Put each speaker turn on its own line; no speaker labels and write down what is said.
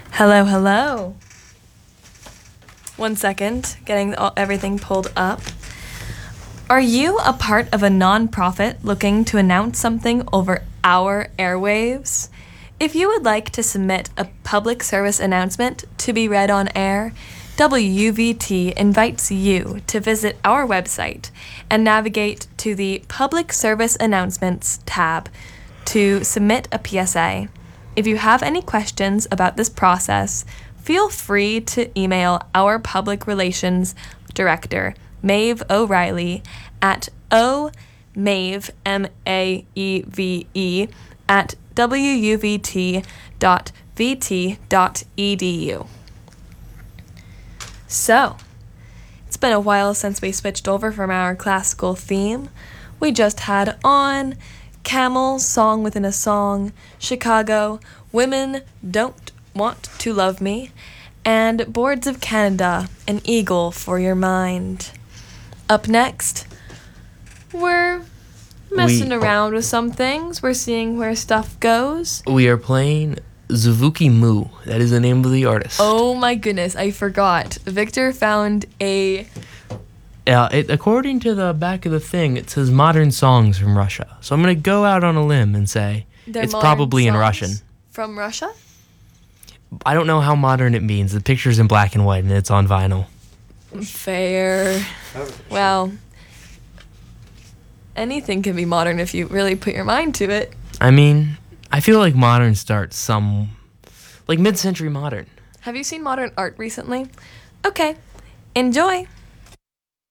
Hello, hello. 1 second, getting everything pulled up. Are you a part of a nonprofit looking to announce something over our airwaves? If you would like to submit a public service announcement to be read on air, WUVT invites you to visit our website and navigate to the Public Service Announcements tab to submit a PSA. If you have any questions about this process, feel free to email our Public Relations Director, Maeve O'Reilly, at omaeve, M-A-E-V-E, at wuvt.vt.edu. So, it's been a while since we switched over from our classical theme. We just had on Camel, Song Within a Song, Chicago, Women Don't Want to Love Me, and Boards of Canada, An Eagle for Your Mind. Up next, we're messing around with some things. We're seeing where stuff goes.
We are playing Zavuki Moo. That is the name of the artist.
Oh my goodness, I forgot. Victor found a...
According to the back of the thing, it says modern songs from Russia. So I'm going to go out on a limb and say it's probably in Russian.
From Russia?
I don't know how modern it means. The picture's in black and white and it's on vinyl.
Fair. Well, anything can be modern if you really put your mind to it.
I mean, I feel like modern starts like mid-century modern.
Have you seen modern art recently? Okay, enjoy.